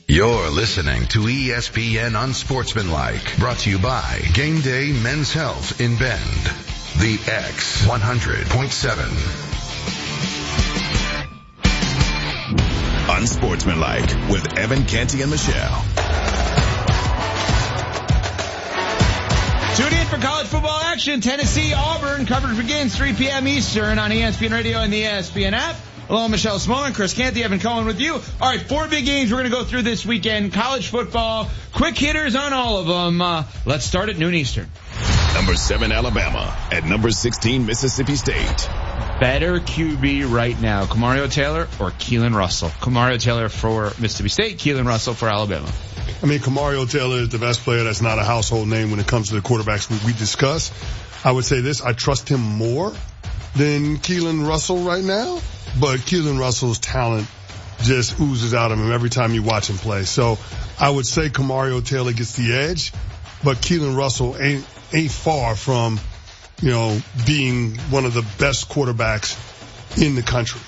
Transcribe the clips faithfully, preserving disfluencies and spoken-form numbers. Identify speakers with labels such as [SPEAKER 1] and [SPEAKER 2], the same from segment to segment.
[SPEAKER 1] You're listening to E S P N Unsportsmanlike, brought to you by Game Day Men's Health in Bend. The X one hundred point seven.
[SPEAKER 2] Unsportsmanlike with Evan Canty and Michelle.
[SPEAKER 3] Tune in for college football action. Tennessee, Auburn. Coverage begins three p.m. Eastern on E S P N Radio and the E S P N app. Hello, Michelle Smallman, Chris Canty, Evan Cohen with you. All right, four big games we're going to go through this weekend. College football, quick hitters on all of them. Uh, let's start at noon Eastern.
[SPEAKER 2] Number seven, Alabama. At number sixteen, Mississippi State.
[SPEAKER 3] Better Q B right now, Kamario Taylor or Keelan Russell? Kamario Taylor for Mississippi State, Keelan Russell for Alabama.
[SPEAKER 4] I mean, Kamario Taylor is the best player. That's not a household name when it comes to the quarterbacks we, we discuss. I would say this, I trust him more than Keelan Russell right now, but Keelan Russell's talent just oozes out of him every time you watch him play. So I would say Kamario Taylor gets the edge, but Keelan Russell ain't ain't far from, you know, being one of the best quarterbacks in the country.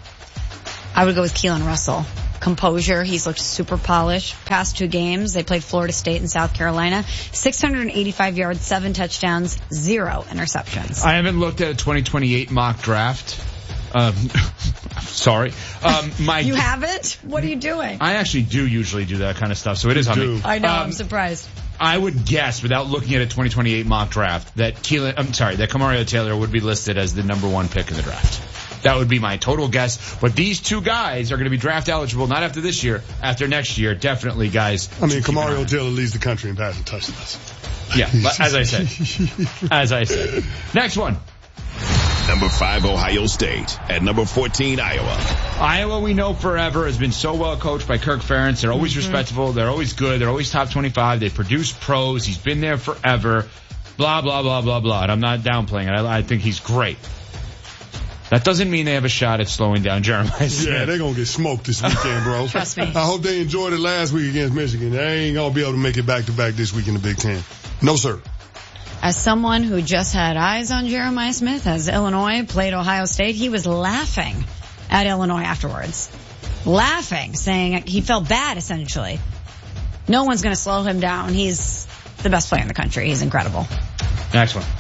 [SPEAKER 5] I would go with Keelan Russell. Composure. He's looked super polished. Past two games, they played Florida State and South Carolina. six hundred eighty-five yards, seven touchdowns, zero interceptions.
[SPEAKER 3] I haven't looked at a twenty twenty-eight mock draft. Um, sorry. Um, my
[SPEAKER 5] you haven't? What are you doing?
[SPEAKER 3] I actually do usually do that kind of stuff, so it is on me.
[SPEAKER 5] I know.
[SPEAKER 3] Um,
[SPEAKER 5] I'm surprised.
[SPEAKER 3] I would guess, without looking at a twenty twenty-eight mock draft, that Keelan, I'm sorry, that Kamario Taylor would be listed as the number one pick in the draft. That would be my total guess. But these two guys are going to be draft eligible, not after this year, after next year. Definitely, guys.
[SPEAKER 4] I mean, Kamario Taylor leads the country in passing touchdowns.
[SPEAKER 3] Yeah, as I said. As I said. Next one.
[SPEAKER 2] Number five, Ohio State. At number fourteen, Iowa.
[SPEAKER 3] Iowa, we know forever, has been so well coached by Kirk Ferentz. They're always mm-hmm. respectable. They're always good. They're always top twenty-five. They produce pros. He's been there forever. Blah, blah, blah, blah, blah. And I'm not downplaying it. I, I think he's great. That doesn't mean they have a shot at slowing down Jeremiah Smith.
[SPEAKER 4] Yeah, they're going to get smoked this weekend, bro.
[SPEAKER 5] Trust me.
[SPEAKER 4] I hope they enjoyed it last week against Michigan. They ain't going to be able to make it back-to-back this week in the Big Ten. No, sir.
[SPEAKER 5] As someone who just had eyes on Jeremiah Smith, as Illinois played Ohio State, he was laughing at Illinois afterwards. Laughing, saying he felt bad, essentially. No one's going to slow him down. He's the best player in the country. He's incredible.
[SPEAKER 3] Next one.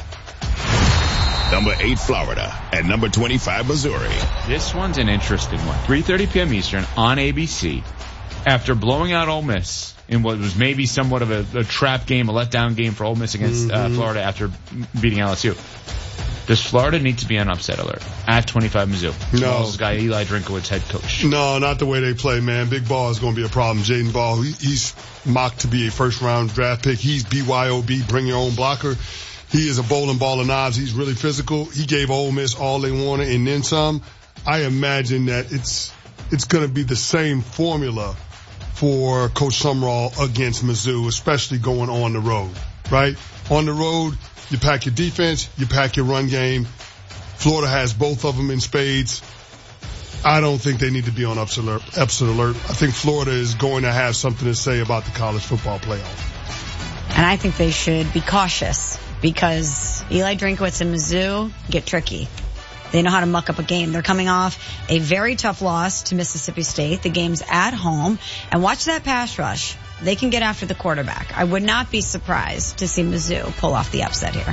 [SPEAKER 2] Number eight, Florida. At number twenty-five, Missouri.
[SPEAKER 3] This one's an interesting one. three thirty p.m. Eastern on A B C. After blowing out Ole Miss in what was maybe somewhat of a, a trap game, a letdown game for Ole Miss against mm-hmm. uh, Florida after beating L S U. Does Florida need to be on upset alert at twenty-five Mizzou?
[SPEAKER 4] No.
[SPEAKER 3] This guy, Eli Drinkowitz, head coach.
[SPEAKER 4] No, not the way they play, man. Big Ball is going to be a problem. Jaden Ball, he, he's mocked to be a first-round draft pick. He's B Y O B, bring your own blocker. He is a bowling ball of knives. He's really physical. He gave Ole Miss all they wanted and then some. I imagine that it's it's going to be the same formula for Coach Summerall against Mizzou, especially going on the road, right? On the road, you pack your defense, you pack your run game. Florida has both of them in spades. I don't think they need to be on upset alert. Upset alert. I think Florida is going to have something to say about the college football playoff.
[SPEAKER 5] And I think they should be cautious because Eli Drinkowitz and Mizzou get tricky. They know how to muck up a game. They're coming off a very tough loss to Mississippi State. The game's at home. And watch that pass rush. They can get after the quarterback. I would not be surprised to see Mizzou pull off the upset here.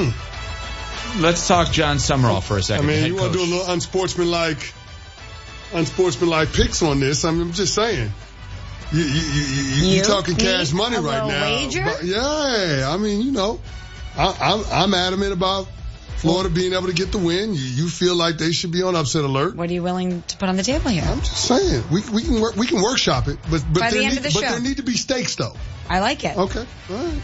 [SPEAKER 4] Mm.
[SPEAKER 3] Let's talk John Summerall for a second.
[SPEAKER 4] I mean, you want to do a little unsportsmanlike, unsportsmanlike picks on this. I mean, I'm just saying. You, you, you, you,
[SPEAKER 5] you
[SPEAKER 4] you're talking cash money
[SPEAKER 5] a
[SPEAKER 4] right now.
[SPEAKER 5] Wager?
[SPEAKER 4] But yeah, I mean, you know, I, I'm, I'm adamant about Florida being able to get the win. You, you feel like they should be on upset alert.
[SPEAKER 5] What are you willing to put on the table here?
[SPEAKER 4] I'm just saying we we can work we can workshop it, but but
[SPEAKER 5] By
[SPEAKER 4] there
[SPEAKER 5] the end
[SPEAKER 4] need,
[SPEAKER 5] of the
[SPEAKER 4] but
[SPEAKER 5] show.
[SPEAKER 4] there need to be stakes though.
[SPEAKER 5] I like it.
[SPEAKER 4] Okay, all right.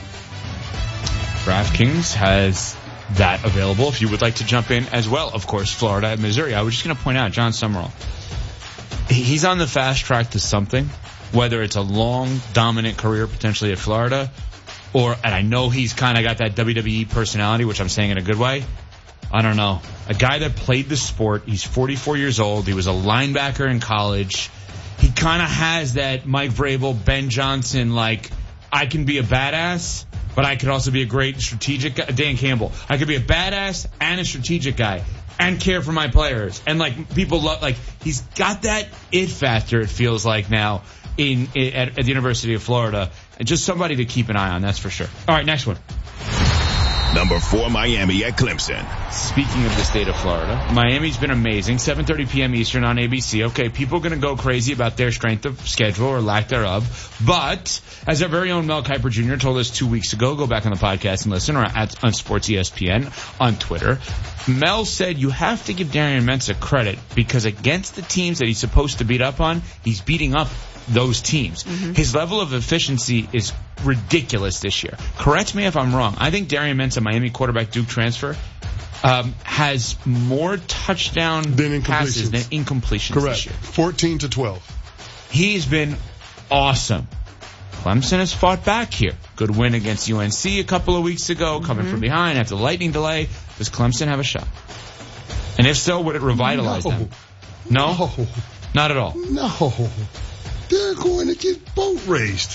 [SPEAKER 3] DraftKings has that available if you would like to jump in as well. Of course, Florida at Missouri. I was just going to point out John Summerall. He's on the fast track to something, whether it's a long, dominant career potentially at Florida, or, and I know he's kind of got that W W E personality, which I'm saying in a good way. I don't know. A guy that played the sport. He's forty-four years old. He was a linebacker in college. He kind of has that Mike Vrabel, Ben Johnson, like, I can be a badass, but I could also be a great strategic guy. Dan Campbell. I could be a badass and a strategic guy. and care for my players. And like people love, like he's got that it factor, it feels like now in, in at, at the University of Florida. And just somebody to keep an eye on, that's for sure. All right, next one.
[SPEAKER 2] Number four, Miami at Clemson.
[SPEAKER 3] Speaking of the state of Florida, Miami's been amazing. seven thirty p.m. Eastern on A B C. Okay, people are going to go crazy about their strength of schedule or lack thereof. But as our very own Mel Kiper Junior told us two weeks ago, go back on the podcast and listen, or at on Sports E S P N on Twitter. Mel said you have to give Darian Mensah credit because against the teams that he's supposed to beat up on, he's beating up those teams. Mm-hmm. His level of efficiency is ridiculous this year. Correct me if I'm wrong. I think Darian Mensah, Miami quarterback, Duke transfer, um, has more touchdown
[SPEAKER 4] than
[SPEAKER 3] passes than incompletions
[SPEAKER 4] Correct.
[SPEAKER 3] This year.
[SPEAKER 4] fourteen to twelve.
[SPEAKER 3] He's been awesome. Clemson has fought back here. Good win against U N C a couple of weeks ago, coming mm-hmm. from behind after the lightning delay. Does Clemson have a shot? And if so, would it revitalize
[SPEAKER 4] no.
[SPEAKER 3] them? No?
[SPEAKER 4] No.
[SPEAKER 3] Not at all.
[SPEAKER 4] No. They're going to get boat raced.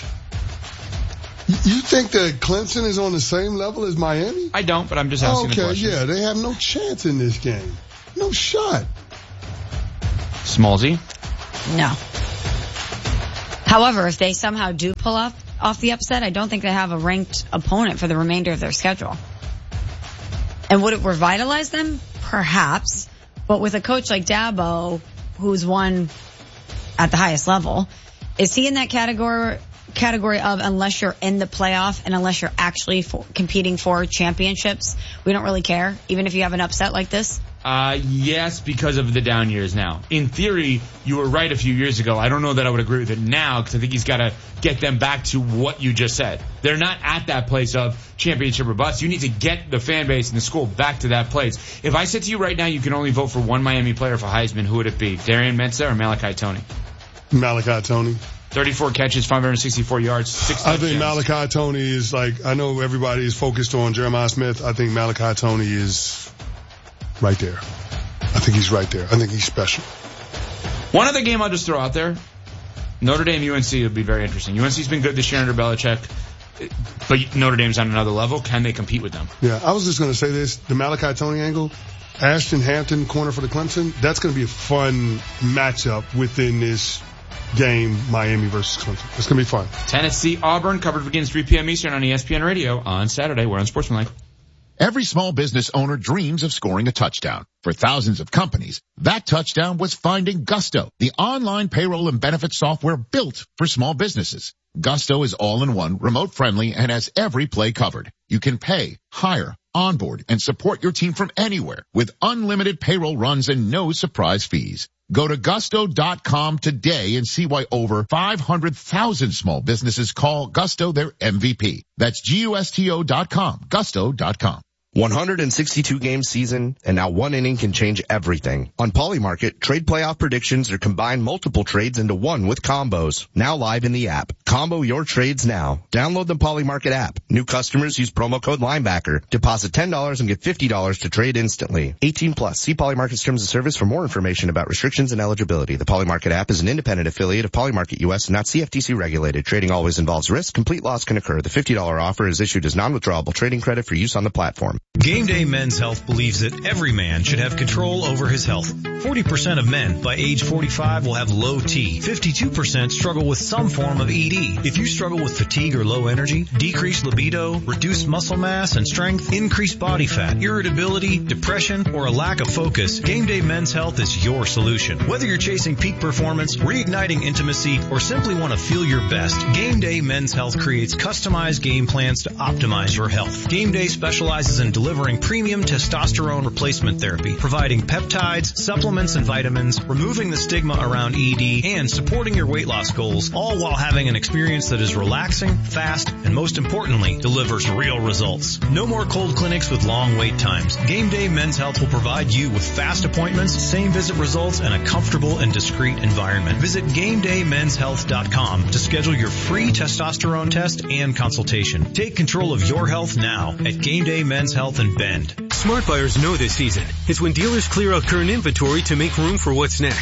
[SPEAKER 4] You think that Clemson is on the same level as Miami?
[SPEAKER 3] I don't, but I'm just asking
[SPEAKER 4] okay,
[SPEAKER 3] the question.
[SPEAKER 4] Okay, yeah, they have no chance in this game. No shot.
[SPEAKER 3] Smallsy?
[SPEAKER 5] No. However, if they somehow do pull off, off the upset, I don't think they have a ranked opponent for the remainder of their schedule. And would it revitalize them? Perhaps. But with a coach like Dabo, who's won at the highest level, is he in that category category of unless you're in the playoff and unless you're actually for, competing for championships, we don't really care, even if you have an upset like this?
[SPEAKER 3] Uh, yes, because of the down years now. In theory, you were right a few years ago. I don't know that I would agree with it now because I think he's got to get them back to what you just said. They're not at that place of championship or bust. You need to get the fan base and the school back to that place. If I said to you right now you can only vote for one Miami player for Heisman, who would it be? Darian Mensah or Malachi Toney?
[SPEAKER 4] Malachi Toney.
[SPEAKER 3] thirty-four catches, five hundred sixty-four yards, six
[SPEAKER 4] I
[SPEAKER 3] touchdowns.
[SPEAKER 4] think Malachi Toney is like, I know everybody is focused on Jeremiah Smith. I think Malachi Toney is right there. I think he's right there. I think he's special.
[SPEAKER 3] One other game I'll just throw out there. Notre Dame U N C would be very interesting. U N C's been good this year under Belichick, but Notre Dame's on another level. Can they compete with them?
[SPEAKER 4] Yeah, I was just going to say this. The Malachi Toney angle, Ashton Hampton, corner for the Clemson, that's going to be a fun matchup within this game, Miami versus Clemson. It's going to be fun.
[SPEAKER 3] Tennessee, Auburn, coverage begins three p.m. Eastern on E S P N Radio on Saturday. We're on Sportsmanlike.
[SPEAKER 6] Every small business owner dreams of scoring a touchdown. For thousands of companies, that touchdown was finding Gusto, the online payroll and benefits software built for small businesses. Gusto is all-in-one, remote-friendly, and has every play covered. You can pay, hire, onboard, and support your team from anywhere with unlimited payroll runs and no surprise fees. Go to gusto dot com today and see why over five hundred thousand small businesses call Gusto their M V P. That's G U S T O dot com, gusto dot com.
[SPEAKER 7] one hundred sixty-two game season, and now one inning can change everything. On Polymarket, trade playoff predictions are combined multiple trades into one with combos. Now live in the app. Combo your trades now. Download the Polymarket app. New customers use promo code Linebacker. Deposit ten dollars and get fifty dollars to trade instantly. eighteen plus. See Polymarket's terms of service for more information about restrictions and eligibility. The Polymarket app is an independent affiliate of Polymarket U S and not C F T C regulated. Trading always involves risk. Complete loss can occur. The fifty dollars offer is issued as non-withdrawable trading credit for use on the platform.
[SPEAKER 8] Game Day Men's Health believes that every man should have control over his health. forty percent of men by age forty-five will have low T. fifty-two percent struggle with some form of E D. If you struggle with fatigue or low energy, decreased libido, reduced muscle mass and strength, increased body fat, irritability, depression, or a lack of focus, Game Day Men's Health is your solution. Whether you're chasing peak performance, reigniting intimacy, or simply want to feel your best, Game Day Men's Health creates customized game plans to optimize your health. Game Day specializes in delivering premium testosterone replacement therapy, providing peptides, supplements, and vitamins, removing the stigma around E D, and supporting your weight loss goals, all while having an experience that is relaxing, fast, and most importantly, delivers real results. No more cold clinics with long wait times. Game Day Men's Health will provide you with fast appointments, same visit results, and a comfortable and discreet environment. Visit game day men's health dot com to schedule your free testosterone test and consultation. Take control of your health now at Game Day Men's Health in Bend.
[SPEAKER 9] Smart buyers know this season is when dealers clear out current inventory to make room for what's next.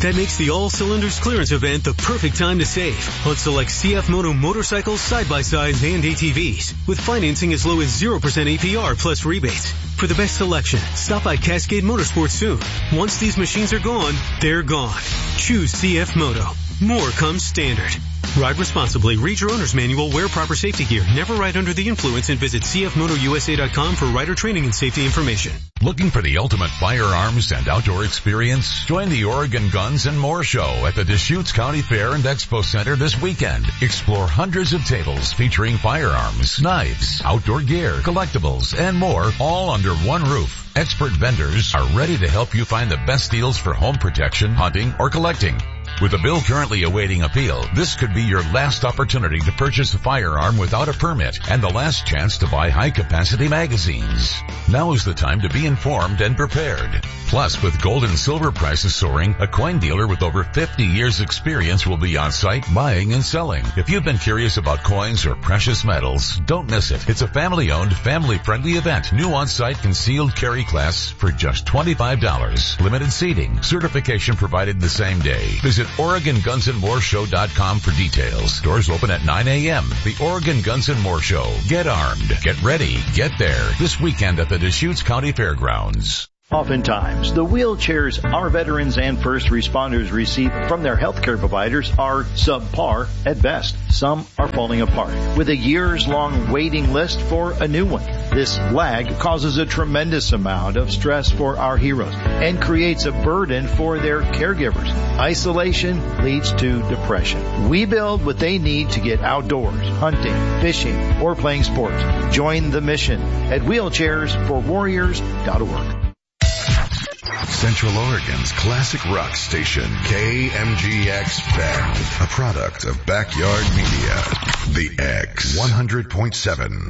[SPEAKER 9] That makes the All Cylinders Clearance event the perfect time to save on select C F Moto motorcycles, side-by-sides, and A T Vs with financing as low as zero percent A P R plus rebates. For the best selection, stop by Cascade Motorsports soon. Once these machines are gone, they're gone. Choose C F Moto. More comes standard. Ride responsibly. Read your owner's manual. Wear proper safety gear. Never ride under the influence, and visit C F Moto U S A dot com for rider training and safety information.
[SPEAKER 10] Looking for the ultimate firearms and outdoor experience? Join the Oregon Guns and More Show at the Deschutes County Fair and Expo Center this weekend. Explore hundreds of tables featuring firearms, knives, outdoor gear, collectibles, and more, all under one roof. Expert vendors are ready to help you find the best deals for home protection, hunting, or collecting. With a bill currently awaiting appeal, this could be your last opportunity to purchase a firearm without a permit and the last chance to buy high-capacity magazines. Now is the time to be informed and prepared. Plus, with gold and silver prices soaring, a coin dealer with over fifty years experience will be on site buying and selling. If you've been curious about coins or precious metals, don't miss it. It's a family-owned, family-friendly event. New on-site concealed carry class for just twenty-five dollars. Limited seating. Certification provided the same day. Visit Oregon Guns and More Show dot com for details. Doors open at nine a.m. The Oregon Guns and More Show. Get armed. Get ready. Get there. This weekend at the Deschutes County Fairgrounds.
[SPEAKER 11] Oftentimes, the wheelchairs our veterans and first responders receive from their healthcare providers are subpar at best. Some are falling apart, with a years-long waiting list for a new one. This lag causes a tremendous amount of stress for our heroes and creates a burden for their caregivers. Isolation leads to depression. We build what they need to get outdoors, hunting, fishing, or playing sports. Join the mission at wheelchairs for warriors dot org.
[SPEAKER 1] Central Oregon's classic rock station, K M G X Bend, a product of Backyard Media. The X one hundred point seven.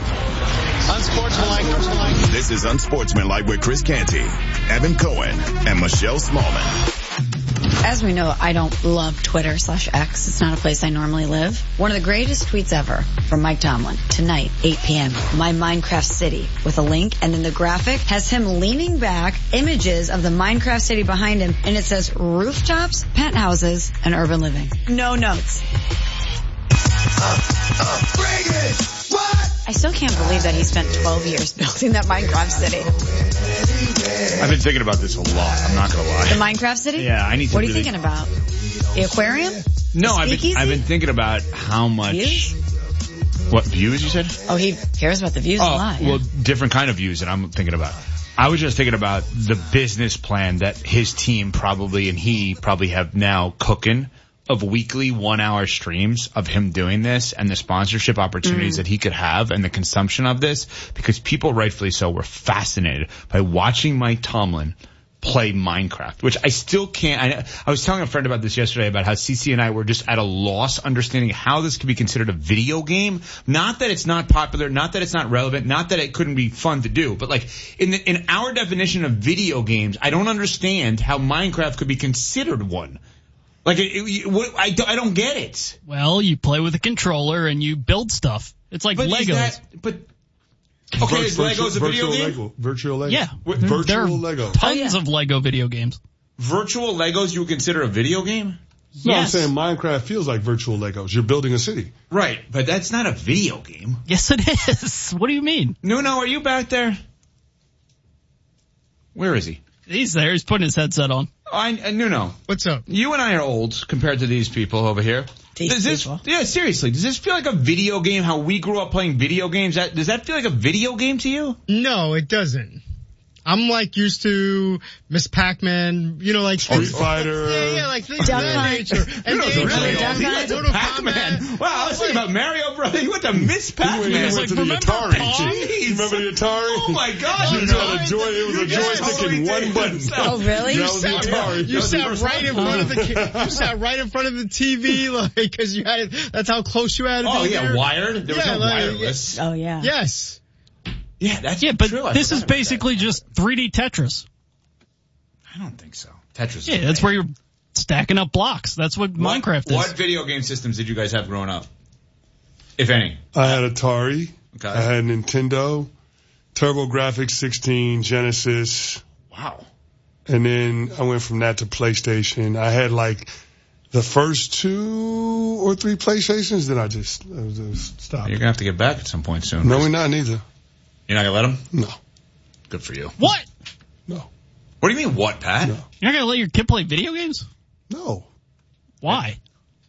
[SPEAKER 2] Unsportsmanlike. This is Unsportsmanlike with Chris Canty, Evan Cohen, and Michelle Smallman.
[SPEAKER 5] As we know, I don't love Twitter slash X. It's not a place I normally live. One of the greatest tweets ever from Mike Tomlin. Tonight, eight p.m., my Minecraft city, with a link, and then the graphic has him leaning back, images of the Minecraft city behind him, and it says rooftops, penthouses, and urban living. No notes. Uh, uh, bring it! What? I still can't believe that he spent twelve years building that Minecraft city.
[SPEAKER 3] I've been thinking about this a lot. I'm not going to lie.
[SPEAKER 5] The Minecraft city?
[SPEAKER 3] Yeah, I need to
[SPEAKER 5] What are
[SPEAKER 3] really...
[SPEAKER 5] you thinking about? The aquarium?
[SPEAKER 3] No,
[SPEAKER 5] the
[SPEAKER 3] I've been, I've been thinking about how much...
[SPEAKER 5] Views?
[SPEAKER 3] What, views you said?
[SPEAKER 5] Oh, he cares about the views
[SPEAKER 3] oh,
[SPEAKER 5] a lot.
[SPEAKER 3] Well,
[SPEAKER 5] yeah.
[SPEAKER 3] different kind of views that I'm thinking about. I was just thinking about the business plan that his team probably and he probably have now cooking of weekly one-hour streams of him doing this and the sponsorship opportunities mm. that he could have and the consumption of this, because people, rightfully so, were fascinated by watching Mike Tomlin play Minecraft, which I still can't. I, I was telling a friend about this yesterday about how C C and I were just at a loss understanding how this could be considered a video game. Not that it's not popular, not that it's not relevant, not that it couldn't be fun to do, but like in the, in our definition of video games, I don't understand how Minecraft could be considered one. Like, it, it, I, I don't get it.
[SPEAKER 12] Well, you play with a controller and you build stuff. It's like
[SPEAKER 3] but
[SPEAKER 12] Legos.
[SPEAKER 3] That, but okay, is Legos a video game?
[SPEAKER 4] Lego, virtual Lego.
[SPEAKER 12] Yeah,
[SPEAKER 4] virtual
[SPEAKER 12] there are
[SPEAKER 4] Lego.
[SPEAKER 12] Tons
[SPEAKER 5] oh, yeah.
[SPEAKER 12] of Lego video games.
[SPEAKER 3] Virtual Legos you would consider a video game?
[SPEAKER 4] No,
[SPEAKER 12] yes.
[SPEAKER 4] I'm saying Minecraft feels like virtual Legos. You're building a city.
[SPEAKER 3] Right, but that's not a video game.
[SPEAKER 12] Yes, it is. What do you mean?
[SPEAKER 3] Nuno, are you back there? Where is he?
[SPEAKER 12] He's there. He's putting his headset on.
[SPEAKER 3] I, uh, Nuno.
[SPEAKER 13] What's up?
[SPEAKER 3] You and I are old compared to these people over here.
[SPEAKER 5] These
[SPEAKER 3] does this,
[SPEAKER 5] people?
[SPEAKER 3] Yeah, seriously. Does this feel like a video game? How we grew up playing video games? That, does that feel like a video game to you?
[SPEAKER 13] No, it doesn't. I'm like used to Miss Pac-Man, you know, like
[SPEAKER 4] Street Fighter.
[SPEAKER 13] Yeah, yeah, like things of
[SPEAKER 5] Duck
[SPEAKER 13] that
[SPEAKER 5] Hunt.
[SPEAKER 13] nature. And
[SPEAKER 3] Really?
[SPEAKER 13] really,
[SPEAKER 5] Duck Hunt?
[SPEAKER 13] Mortal
[SPEAKER 3] Pac-Man.
[SPEAKER 13] Kombat.
[SPEAKER 3] Wow, I was thinking about Mario Brothers. You went to Miss Pac-Man.
[SPEAKER 4] He went
[SPEAKER 12] like,
[SPEAKER 4] to the
[SPEAKER 12] remember
[SPEAKER 4] Atari.
[SPEAKER 12] Pong?
[SPEAKER 4] You remember the Atari?
[SPEAKER 3] Oh my gosh.
[SPEAKER 4] You
[SPEAKER 3] you
[SPEAKER 4] had a joy, it was a joystick and one button.
[SPEAKER 5] Oh, really?
[SPEAKER 4] That was the Atari.
[SPEAKER 13] You sat right in front of the you sat right in front of the T V, like, because you had it. That's how close you had to
[SPEAKER 3] Oh
[SPEAKER 13] be
[SPEAKER 3] yeah,
[SPEAKER 13] there.
[SPEAKER 3] wired. There was
[SPEAKER 13] Yeah,
[SPEAKER 3] no
[SPEAKER 13] like,
[SPEAKER 3] wireless.
[SPEAKER 5] Oh, yeah.
[SPEAKER 13] Yes.
[SPEAKER 3] Yeah, that's
[SPEAKER 12] Yeah, but
[SPEAKER 3] true. I
[SPEAKER 12] this
[SPEAKER 3] forgot
[SPEAKER 12] is
[SPEAKER 3] about
[SPEAKER 12] basically just three D Tetris.
[SPEAKER 3] that. I don't think so. Tetris.
[SPEAKER 12] Yeah,
[SPEAKER 3] is
[SPEAKER 12] that's
[SPEAKER 3] great.
[SPEAKER 12] where you're stacking up blocks. That's what,
[SPEAKER 3] What-
[SPEAKER 12] Minecraft is.
[SPEAKER 3] What video game systems did you guys have growing up? If any.
[SPEAKER 4] I had Atari.
[SPEAKER 3] Okay.
[SPEAKER 4] I had Nintendo, TurboGrafx sixteen, Genesis.
[SPEAKER 3] Wow.
[SPEAKER 4] And then I went from that to PlayStation. I had like the first two or three PlayStations, then I just, I just stopped.
[SPEAKER 3] You're going to have to get back at some point soon.
[SPEAKER 4] No, we're not neither.
[SPEAKER 3] You're not going to let him?
[SPEAKER 4] No.
[SPEAKER 3] Good for you.
[SPEAKER 12] What?
[SPEAKER 4] No.
[SPEAKER 3] What do you mean, what, Pat?
[SPEAKER 4] No.
[SPEAKER 12] You're not going to let your kid play video games?
[SPEAKER 4] No.
[SPEAKER 12] Why?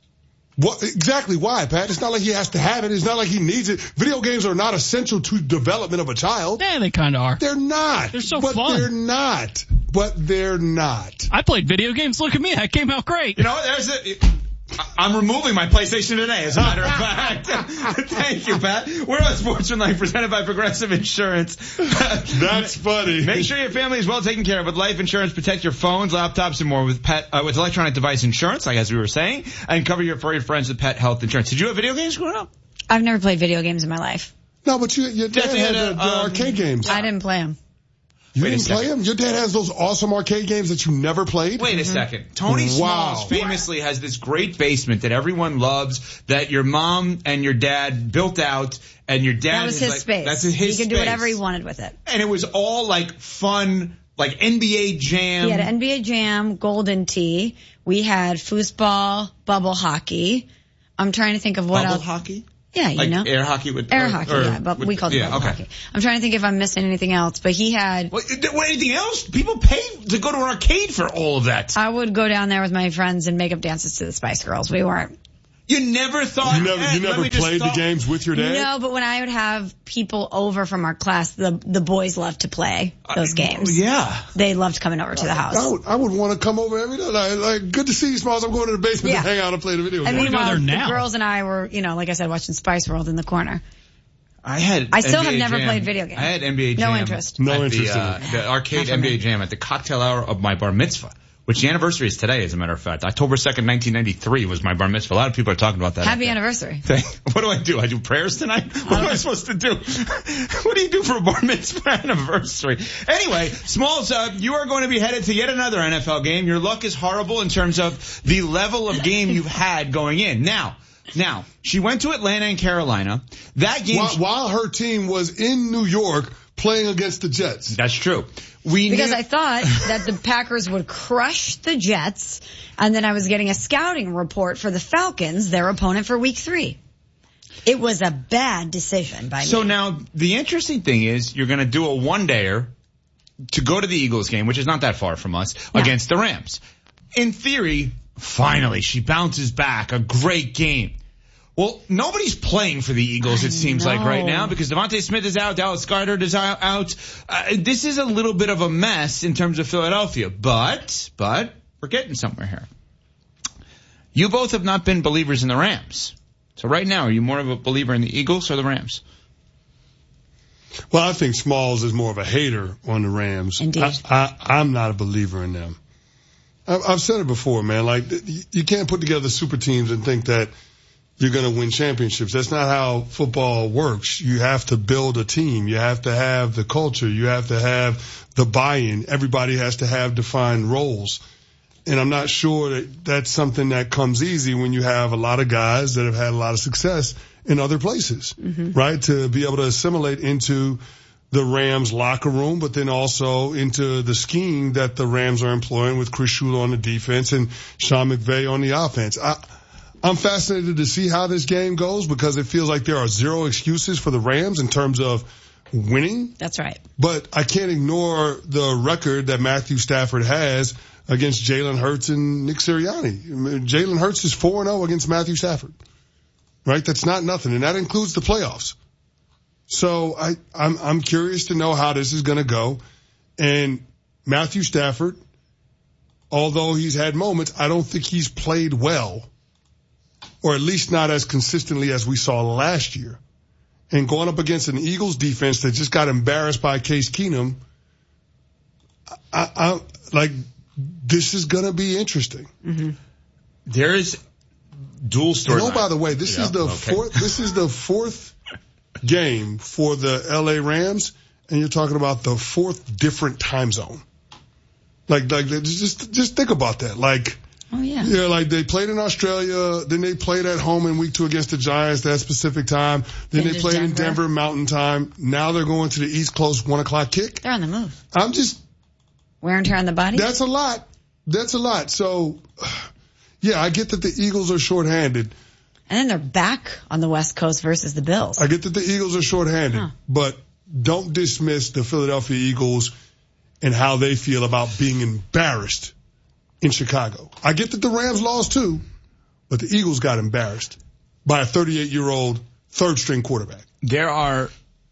[SPEAKER 4] What exactly? Why, Pat? It's not like he has to have it. It's not like he needs it. Video games are not essential to development of a child.
[SPEAKER 12] Yeah, they kind of are.
[SPEAKER 4] They're not.
[SPEAKER 12] They're so
[SPEAKER 4] but
[SPEAKER 12] fun.
[SPEAKER 4] They're not. But they're not.
[SPEAKER 12] I played video games. Look at me. I came out great.
[SPEAKER 3] You know what? There's a... I'm removing my PlayStation today, as a matter of fact. Thank you, Pat. We're on Sportsmanlike, presented by Progressive Insurance.
[SPEAKER 4] That's funny.
[SPEAKER 3] Make sure your family is well taken care of with life insurance. Protect your phones, laptops, and more with pet uh, with electronic device insurance, like as we were saying, and cover your furry friends with pet health insurance. Did you have video games growing up?
[SPEAKER 5] I've never played video games in my life.
[SPEAKER 4] No, but you, your dad
[SPEAKER 3] Definitely
[SPEAKER 4] had
[SPEAKER 3] had
[SPEAKER 4] the,
[SPEAKER 3] a,
[SPEAKER 4] the
[SPEAKER 3] um,
[SPEAKER 4] arcade games.
[SPEAKER 5] I didn't play them.
[SPEAKER 4] You
[SPEAKER 3] Wait a
[SPEAKER 4] didn't play
[SPEAKER 3] second.
[SPEAKER 4] them? Your dad has those awesome arcade games that you never played?
[SPEAKER 3] Wait a second. Tony
[SPEAKER 4] Wow.
[SPEAKER 3] Smalls famously has this great basement that everyone loves, that your mom and your dad built out, and your dad
[SPEAKER 5] That was
[SPEAKER 3] is
[SPEAKER 5] his
[SPEAKER 3] like,
[SPEAKER 5] space.
[SPEAKER 3] That's his
[SPEAKER 5] He could
[SPEAKER 3] space.
[SPEAKER 5] do whatever he wanted with it.
[SPEAKER 3] And it was all like fun, like N B A Jam.
[SPEAKER 5] He had N B A Jam, Golden Tee. We had foosball, bubble hockey. I'm trying to think of what
[SPEAKER 3] Bubble
[SPEAKER 5] else.
[SPEAKER 3] hockey?
[SPEAKER 5] Yeah, you
[SPEAKER 3] Like
[SPEAKER 5] know.
[SPEAKER 3] air hockey with
[SPEAKER 5] Air
[SPEAKER 3] or,
[SPEAKER 5] hockey,
[SPEAKER 3] or
[SPEAKER 5] yeah, but
[SPEAKER 3] with,
[SPEAKER 5] we called it
[SPEAKER 3] yeah,
[SPEAKER 5] bubble
[SPEAKER 3] okay.
[SPEAKER 5] hockey. I'm trying to think if I'm missing anything else, but he had...
[SPEAKER 3] What, what, anything else? People pay to go to an arcade for all of that.
[SPEAKER 5] I would go down there with my friends and make up dances to the Spice Girls. We weren't...
[SPEAKER 3] You never thought...
[SPEAKER 4] You never,
[SPEAKER 3] eh,
[SPEAKER 4] you
[SPEAKER 3] let
[SPEAKER 4] never
[SPEAKER 3] me just
[SPEAKER 4] played the
[SPEAKER 3] thought-
[SPEAKER 4] games with your dad?
[SPEAKER 5] No, but when I would have people over from our class, the the boys loved to play those games.
[SPEAKER 3] Yeah.
[SPEAKER 5] They loved coming over to the house.
[SPEAKER 4] I would, I would want to come over every day. Like, like, good to see you, Smalls. I'm going to the basement
[SPEAKER 5] Yeah.
[SPEAKER 4] to hang out and play the video
[SPEAKER 5] And
[SPEAKER 4] game.
[SPEAKER 5] meanwhile,
[SPEAKER 12] there
[SPEAKER 5] the
[SPEAKER 12] now.
[SPEAKER 5] girls and I were, you know, like I said, watching Spice World in the corner.
[SPEAKER 3] I had.
[SPEAKER 5] I still
[SPEAKER 3] N B A
[SPEAKER 5] have never
[SPEAKER 3] Jam.
[SPEAKER 5] played video games.
[SPEAKER 3] I had N B A
[SPEAKER 5] No
[SPEAKER 3] Jam.
[SPEAKER 5] interest.
[SPEAKER 4] No
[SPEAKER 3] at
[SPEAKER 4] interest
[SPEAKER 3] the,
[SPEAKER 4] in
[SPEAKER 3] uh,
[SPEAKER 4] it.
[SPEAKER 3] the arcade
[SPEAKER 5] Not for
[SPEAKER 3] N B A
[SPEAKER 5] me.
[SPEAKER 3] Jam at the cocktail hour of my bar mitzvah, which the anniversary is today, as a matter of fact. October second, nineteen ninety-three was my bar mitzvah. A lot of people are talking about that.
[SPEAKER 5] Happy
[SPEAKER 3] out there.
[SPEAKER 5] anniversary.
[SPEAKER 3] What do I do? I do prayers tonight? What am I supposed to do? What do you do for a bar mitzvah anniversary? Anyway, Smalls, uh, you are going to be headed to yet another N F L game. Your luck is horrible in terms of the level of game you've had going in. Now, now, she went to Atlanta and Carolina. That game...
[SPEAKER 4] While, while her team was in New York playing against the Jets.
[SPEAKER 3] That's true. We
[SPEAKER 5] Because
[SPEAKER 3] knew-
[SPEAKER 5] I thought that the Packers would crush the Jets, and then I was getting a scouting report for the Falcons, their opponent for week three. It was a bad decision by
[SPEAKER 3] So
[SPEAKER 5] me.
[SPEAKER 3] now, the interesting thing is, you're going to do a one-dayer to go to the Eagles game, which is not that far from us,
[SPEAKER 5] No.
[SPEAKER 3] against the Rams. In theory, finally, she bounces back. A great game. Well, nobody's playing for the Eagles,
[SPEAKER 5] I
[SPEAKER 3] it seems like right
[SPEAKER 5] know.
[SPEAKER 3] now, because Devontae Smith is out, Dallas Goedert is out. out. Uh, this is a little bit of a mess in terms of Philadelphia, but, but, we're getting somewhere here. You both have not been believers in the Rams. So right now, are you more of a believer in the Eagles or the Rams?
[SPEAKER 4] Well, I think Smalls is more of a hater on the Rams.
[SPEAKER 5] Indeed.
[SPEAKER 4] I, I, I'm not a believer in them. I, I've said it before, man. Like, you can't put together super teams and think that you're going to win championships. That's not how football works. You have to build a team. You have to have the culture. You have to have the buy-in. Everybody has to have defined roles. And I'm not sure that that's something that comes easy when you have a lot of guys that have had a lot of success in other places,
[SPEAKER 5] Mm-hmm.
[SPEAKER 4] right? To be able to assimilate into the Rams locker room, but then also into the scheme that the Rams are employing with Chris Shula on the defense and Sean McVay on the offense. I, I'm fascinated to see how this game goes because it feels like there are zero excuses for the Rams in terms of winning.
[SPEAKER 5] That's right.
[SPEAKER 4] But I can't ignore the record that Matthew Stafford has against Jalen Hurts and Nick Sirianni. Jalen Hurts is four and oh against Matthew Stafford. Right? That's not nothing. And that includes the playoffs. So I, I'm, I'm curious to know how this is going to go. And Matthew Stafford, although he's had moments, I don't think he's played well, or at least not as consistently as we saw last year. And going up against an Eagles defense that just got embarrassed by Case Keenum, I, I like, this is going to be interesting.
[SPEAKER 5] Mm-hmm.
[SPEAKER 3] There is dual story.
[SPEAKER 4] And oh, by the way, this
[SPEAKER 3] Yeah,
[SPEAKER 4] is the
[SPEAKER 3] okay.
[SPEAKER 4] fourth, this is the fourth game for the L A Rams, and you're talking about the fourth different time zone. Like, like, just, just think about that. Like,
[SPEAKER 5] Oh, yeah.
[SPEAKER 4] yeah, like they played in Australia, then they played at home in week two against the Giants, that specific time. Then
[SPEAKER 5] Then
[SPEAKER 4] they
[SPEAKER 5] to
[SPEAKER 4] played in
[SPEAKER 5] Denver.
[SPEAKER 4] Denver Mountain Time. Now they're going to the East Coast one o'clock kick.
[SPEAKER 5] They're on the move.
[SPEAKER 4] I'm just,
[SPEAKER 5] Wear and tear on the body?
[SPEAKER 4] That's a lot. That's a lot. So, yeah, I get that the Eagles are shorthanded.
[SPEAKER 5] And then they're back on the West Coast versus the Bills.
[SPEAKER 4] I get that the Eagles are shorthanded,
[SPEAKER 5] huh.
[SPEAKER 4] but don't dismiss the Philadelphia Eagles and how they feel about being embarrassed in Chicago. I get that the Rams lost too, but the Eagles got embarrassed by a thirty-eight-year-old third-string quarterback.
[SPEAKER 3] There are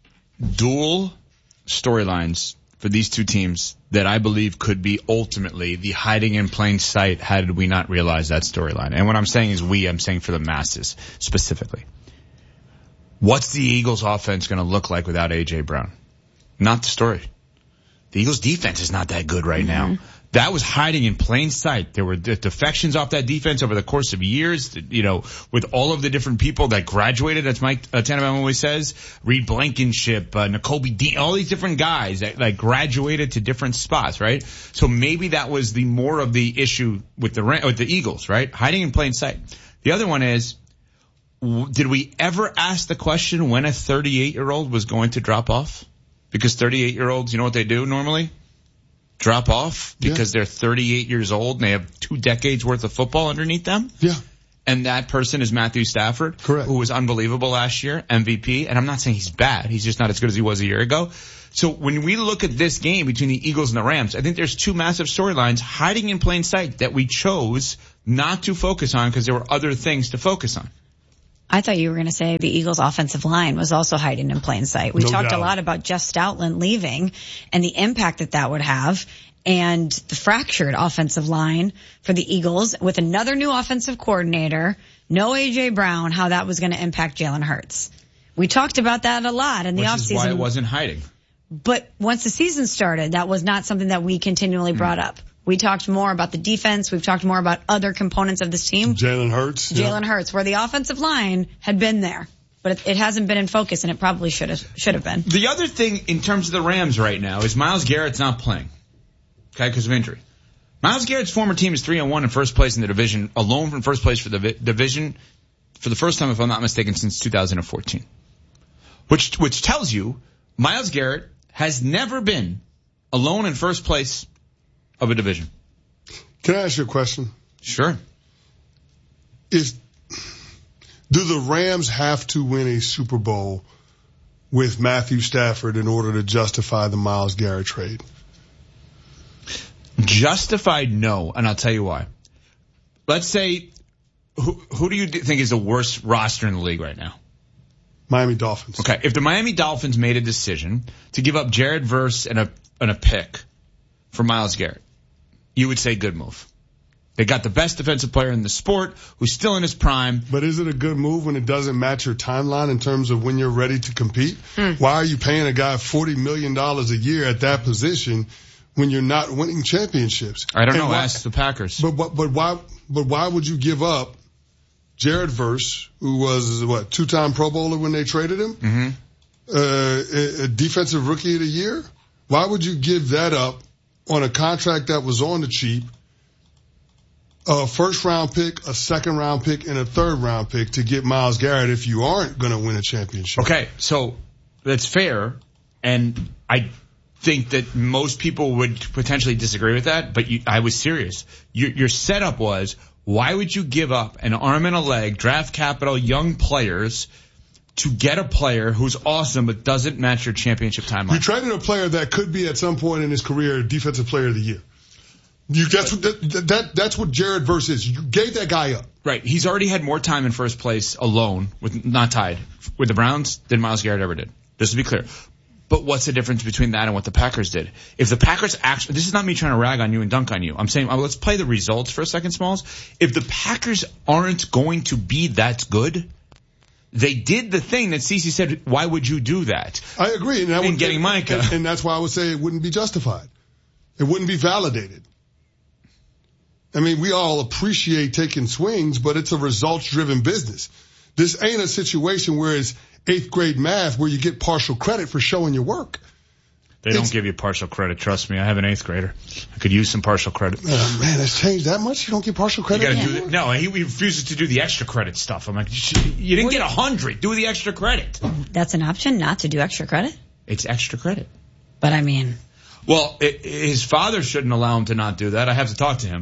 [SPEAKER 3] dual storylines for these two teams that I believe could be ultimately the hiding in plain sight had we not realized that storyline. And what I'm saying is we, I'm saying for the masses specifically. What's the Eagles offense going to look like without A J Brown? Not the story. The Eagles defense is not that good right
[SPEAKER 5] mm-hmm.
[SPEAKER 3] now. That was hiding in plain sight. There were defections off that defense over the course of years, you know, with all of the different people that graduated, as Mike uh, Tannenbaum always says, Reed Blankenship, uh, N'Kobe Dean, all these different guys that like graduated to different spots, right? So maybe that was the more of the issue with the with the Eagles, right? Hiding in plain sight. The other one is, did we ever ask the question when a thirty-eight-year-old was going to drop off? Because thirty-eight-year-olds, you know what they do normally? Drop off because yeah. they're thirty-eight years old and they have two decades worth of football underneath them.
[SPEAKER 4] Yeah.
[SPEAKER 3] And that person is Matthew Stafford,
[SPEAKER 4] correct,
[SPEAKER 3] who was unbelievable last year, M V P. And I'm not saying he's bad. He's just not as good as he was a year ago. So when we look at this game between the Eagles and the Rams, I think there's two massive storylines hiding in plain sight that we chose not to focus on because there were other things to focus on.
[SPEAKER 5] I thought you were going to say the Eagles' offensive line was also hiding in plain sight. We
[SPEAKER 4] no
[SPEAKER 5] talked
[SPEAKER 4] doubt.
[SPEAKER 5] a lot about Jeff Stoutland leaving and the impact that that would have and the fractured offensive line for the Eagles with another new offensive coordinator, no A J Brown, how that was going to impact Jalen Hurts. We talked about that a lot in the
[SPEAKER 3] Which
[SPEAKER 5] offseason.
[SPEAKER 3] Which is why it wasn't hiding.
[SPEAKER 5] But once the season started, that was not something that we continually brought up. We talked more about the defense. We've talked more about other components of this team.
[SPEAKER 4] Jalen Hurts.
[SPEAKER 5] Jalen
[SPEAKER 4] yeah.
[SPEAKER 5] Hurts, where the offensive line had been there. But it, it hasn't been in focus, and it probably should have should have been.
[SPEAKER 3] The other thing in terms of the Rams right now is Myles Garrett's not playing, okay, because of injury. Myles Garrett's former team is three and one in first place in the division, alone from first place for the vi- division for the first time, if I'm not mistaken, since two thousand fourteen. Which which tells you Myles Garrett has never been alone in first place of a division.
[SPEAKER 4] Can I ask you a question?
[SPEAKER 3] Sure.
[SPEAKER 4] Is do the Rams have to win a Super Bowl with Matthew Stafford in order to justify the Myles Garrett trade?
[SPEAKER 3] Justified, no, and I'll tell you why. Let's say, who, who do you think is the worst roster in the league right now?
[SPEAKER 4] Miami Dolphins.
[SPEAKER 3] Okay, if the Miami Dolphins made a decision to give up Jared Verse and a and a pick for Myles Garrett, you would say good move. They got the best defensive player in the sport who's still in his prime.
[SPEAKER 4] But is it a good move when it doesn't match your timeline in terms of when you're ready to compete?
[SPEAKER 5] Hmm.
[SPEAKER 4] Why are you paying a guy forty million dollars a year at that position when you're not winning championships?
[SPEAKER 3] I don't
[SPEAKER 4] and
[SPEAKER 3] know.
[SPEAKER 4] Why,
[SPEAKER 3] ask the Packers.
[SPEAKER 4] But, but, but why, but why would you give up Jared Verse, who was, what, two-time Pro Bowler when they traded him?
[SPEAKER 3] Mm-hmm.
[SPEAKER 4] Uh, a, a defensive rookie of the year? Why would you give that up on a contract that was on the cheap, a first round pick, a second round pick, and a third round pick to get Myles Garrett if you aren't going to win a championship?
[SPEAKER 3] Okay, so that's fair, and I think that most people would potentially disagree with that, but you, I was serious. Your, your setup was, why would you give up an arm and a leg, draft capital, young players, to get a player who's awesome but doesn't match your championship timeline?
[SPEAKER 4] You traded a player that could be at some point in his career defensive player of the year. You, that's what that, that that's what Jared Verse is. You gave that guy up.
[SPEAKER 3] Right. He's already had more time in first place alone, with not tied, with the Browns than Myles Garrett ever did. Just to be clear. But what's the difference between that and what the Packers did? If the Packers actually, this is not me trying to rag on you and dunk on you. I'm saying, well, let's play the results for a second, Smalls. If the Packers aren't going to be that good, they did the thing that Cece said, why would you do that?
[SPEAKER 4] I agree. And that
[SPEAKER 3] in
[SPEAKER 4] would,
[SPEAKER 3] getting
[SPEAKER 4] and,
[SPEAKER 3] Micah.
[SPEAKER 4] And, and that's why I would say it wouldn't be justified. It wouldn't be validated. I mean, we all appreciate taking swings, but it's a results-driven business. This ain't a situation where it's eighth grade math where you get partial credit for showing your work.
[SPEAKER 3] They don't give you partial credit. Trust me. I have an eighth grader. I could use some partial credit.
[SPEAKER 4] Uh, man, it's changed that much? You don't get partial credit?
[SPEAKER 3] You gotta do the, no, he refuses to do the extra credit stuff. I'm like, you didn't get a hundred. Do the extra credit.
[SPEAKER 5] That's an option, not to do extra credit?
[SPEAKER 3] It's extra credit.
[SPEAKER 5] But I mean,
[SPEAKER 3] Well, it, his father shouldn't allow him to not do that. I have to talk to him.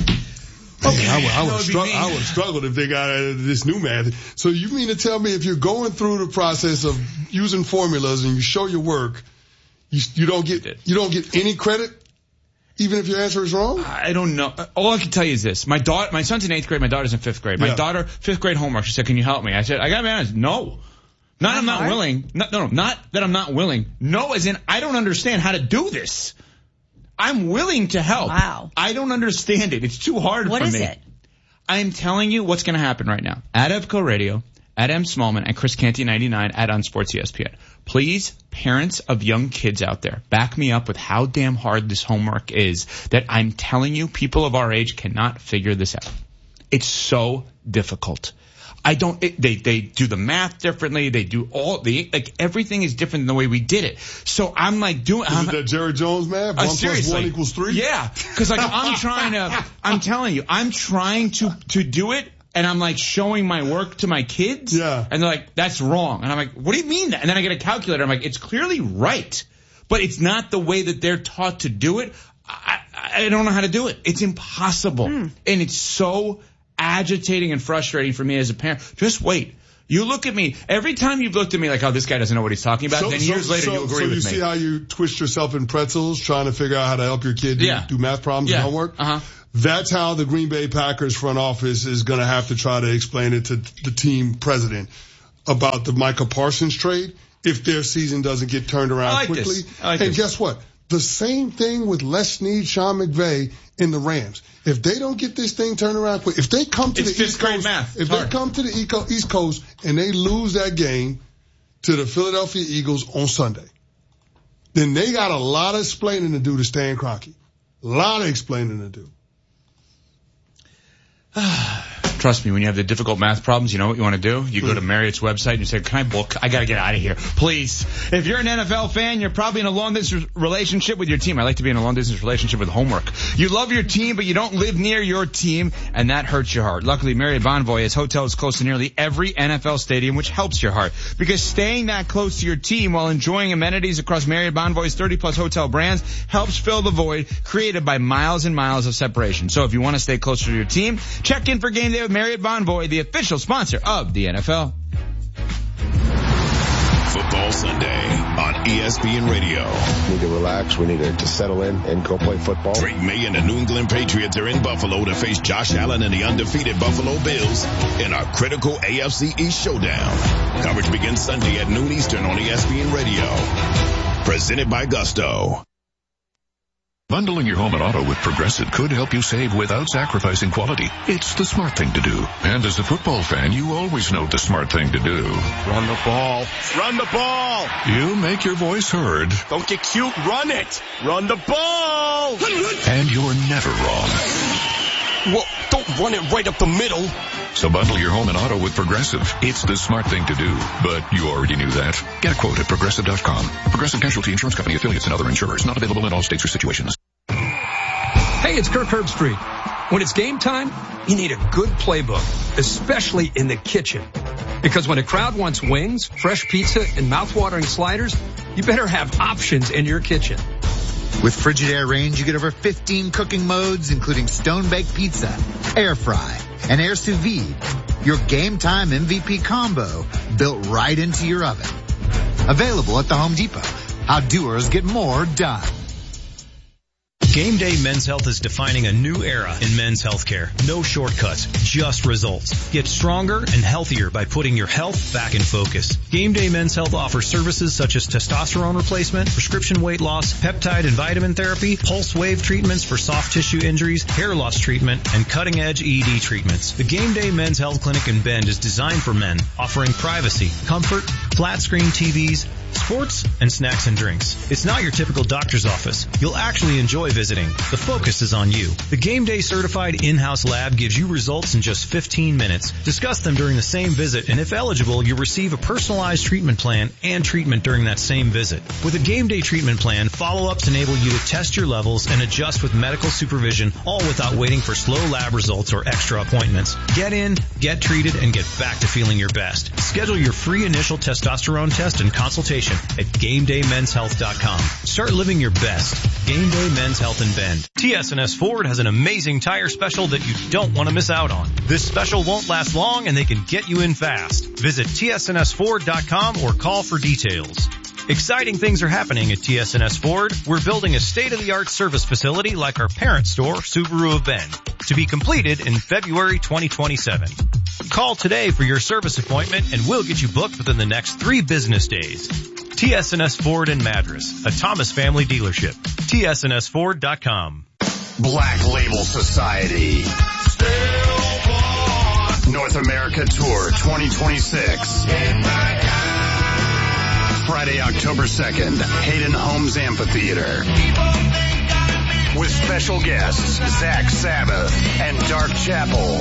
[SPEAKER 4] Okay, I would, I, would
[SPEAKER 3] would
[SPEAKER 4] struggle, I would have struggled if they got uh, this new math. So you mean to tell me if you're going through the process of using formulas and you show your work, you, you don't get you don't get any credit, even if your answer is wrong?
[SPEAKER 3] I don't know. All I can tell you is this: my daughter, my son's in eighth grade, my daughter's in fifth grade. My
[SPEAKER 4] Yeah.
[SPEAKER 3] daughter, fifth grade homework. She said, "Can you help me?" I said, "I gotta be honest, no." Not I'm not
[SPEAKER 5] hard?
[SPEAKER 3] willing. No, no, no, not that I'm not willing. No, as in I don't understand how to do this. I'm willing to help.
[SPEAKER 5] Wow.
[SPEAKER 3] I don't understand it. It's too hard
[SPEAKER 5] What
[SPEAKER 3] for
[SPEAKER 5] is
[SPEAKER 3] me.
[SPEAKER 5] it?
[SPEAKER 3] I'm telling you what's going to happen right now. At Evco Radio, at M. Smallman, and Chris Canty ninety-nine at On Sports E S P N. Please, parents of young kids out there, back me up with how damn hard this homework is that I'm telling you people of our age cannot figure this out. It's so difficult. I don't, it, they, they do the math differently. They do all, the like everything is different than the way we did it. So I'm like doing,
[SPEAKER 4] Is
[SPEAKER 3] I'm,
[SPEAKER 4] it that Jerry Jones math?
[SPEAKER 3] Uh,
[SPEAKER 4] One
[SPEAKER 3] seriously.
[SPEAKER 4] plus one equals three?
[SPEAKER 3] Yeah, because like I'm trying to, I'm telling you, I'm trying to to do it, and I'm like showing my work to my kids.
[SPEAKER 4] Yeah.
[SPEAKER 3] And they're like, that's wrong. And I'm like, what do you mean that? And then I get a calculator. I'm like, it's clearly right, but it's not the way that they're taught to do it. I, I don't know how to do it. It's impossible,
[SPEAKER 5] Hmm.
[SPEAKER 3] and it's so agitating and frustrating for me as a parent. Just wait. You look at me, every time you've looked at me like, oh, this guy doesn't know what he's talking about,
[SPEAKER 4] So,
[SPEAKER 3] then
[SPEAKER 4] so,
[SPEAKER 3] years later
[SPEAKER 4] so,
[SPEAKER 3] you agree
[SPEAKER 4] so
[SPEAKER 3] with
[SPEAKER 4] you
[SPEAKER 3] me.
[SPEAKER 4] see how you twist yourself in pretzels trying to figure out how to help your kid do,
[SPEAKER 3] Yeah.
[SPEAKER 4] do math problems
[SPEAKER 3] Yeah.
[SPEAKER 4] and homework?
[SPEAKER 3] Uh-huh.
[SPEAKER 4] That's how the Green Bay Packers front office is going to have to try to explain it to the team president about the Micah Parsons trade if their season doesn't get turned around
[SPEAKER 3] I like
[SPEAKER 4] quickly.
[SPEAKER 3] this. I like
[SPEAKER 4] and
[SPEAKER 3] this.
[SPEAKER 4] guess what? The same thing with Les Snead, Sean McVay in the Rams. If they don't get this thing turned around quick, if they come to
[SPEAKER 3] It's
[SPEAKER 4] the
[SPEAKER 3] fifth
[SPEAKER 4] East
[SPEAKER 3] grade
[SPEAKER 4] Coast,
[SPEAKER 3] math.
[SPEAKER 4] if
[SPEAKER 3] It's
[SPEAKER 4] they
[SPEAKER 3] hard.
[SPEAKER 4] come to the Eco- East Coast and they lose that game to the Philadelphia Eagles on Sunday, then they got a lot of explaining to do to Stan Kroenke. A lot of explaining to do.
[SPEAKER 3] Trust me, when you have the difficult math problems, you know what you want to do? You go to Marriott's website and you say, can I book? I got to get out of here. Please. If you're an N F L fan, you're probably in a long-distance relationship with your team. I like to be in a long-distance relationship with homework. You love your team, but you don't live near your team, and that hurts your heart. Luckily, Marriott Bonvoy has hotels close to nearly every N F L stadium, which helps your heart. Because staying that close to your team while enjoying amenities across Marriott Bonvoy's thirty-plus hotel brands helps fill the void created by miles and miles of separation. So if you want to stay closer to your team, check in for game day with Marriott Bonvoy, the official sponsor of the N F L.
[SPEAKER 2] Football Sunday on E S P N Radio.
[SPEAKER 14] We need to relax. We need to, to settle in and go play football.
[SPEAKER 2] Drake May and the New England Patriots are in Buffalo to face Josh Allen and the undefeated Buffalo Bills in a critical A F C East showdown. Coverage begins Sunday at noon Eastern on E S P N Radio. Presented by Gusto.
[SPEAKER 15] Bundling your home and auto with Progressive could help you save without sacrificing quality. It's the smart thing to do. And as a football fan, you always know the smart thing to do.
[SPEAKER 16] Run the ball. Run the ball.
[SPEAKER 15] You make your voice heard.
[SPEAKER 16] Don't get cute. Run it. Run the ball.
[SPEAKER 15] And you're never wrong.
[SPEAKER 16] Well, don't run it right up the middle.
[SPEAKER 15] So bundle your home and auto with Progressive. It's the smart thing to do. But you already knew that. Get a quote at Progressive dot com. Progressive Casualty Insurance Company, affiliates, and other insurers. Not available in all states or situations.
[SPEAKER 17] Hey, it's Kirk Herbstreit. When it's game time, you need a good playbook, especially in the kitchen. Because when a crowd wants wings, fresh pizza, and mouthwatering sliders, you better have options in your kitchen.
[SPEAKER 18] With Frigidaire range, you get over fifteen cooking modes, including stone-baked pizza, air fry, and air sous vide. Your game time M V P combo built right into your oven. Available at the Home Depot. How doers get more done.
[SPEAKER 8] Game Day Men's Health is defining a new era in men's healthcare. No shortcuts, just results. Get stronger and healthier by putting your health back in focus. Game Day Men's Health offers services such as testosterone replacement, prescription weight loss, peptide and vitamin therapy, pulse wave treatments for soft tissue injuries, hair loss treatment, and cutting-edge E D treatments. The Game Day Men's Health Clinic in Bend is designed for men, offering privacy, comfort, flat-screen T Vs, sports, and snacks and drinks. It's not your typical doctor's office. You'll actually enjoy visiting. The focus is on you. The Game Day certified in-house lab gives you results in just fifteen minutes. Discuss them during the same visit, and if eligible, you'll receive a personalized treatment plan and treatment during that same visit. With a Game Day treatment plan, follow-ups enable you to test your levels and adjust with medical supervision, all without waiting for slow lab results or extra appointments. Get in, get treated, and get back to feeling your best. Schedule your free initial testosterone test and consultation information at game day men's health dot com. Start living your best. Game Day Men's Health in Bend. T S N S Ford has an amazing tire special that you don't want to miss out on. This special won't last long and they can get you in fast. Visit T S N S Ford dot com or call for details. Exciting things are happening at T S N S Ford. We're building a state-of-the-art service facility like our parent store, Subaru of Bend, to be completed in February twenty twenty-seven. Call today for your service appointment and we'll get you booked within the next three business days. T S N S Ford in Madras, a Thomas family dealership. T S N S Ford dot com.
[SPEAKER 19] Black Label Society. North America Tour twenty twenty-six. Friday, October second, Hayden Homes Amphitheater. With special guests, Zach Sabbath and Dark Chapel.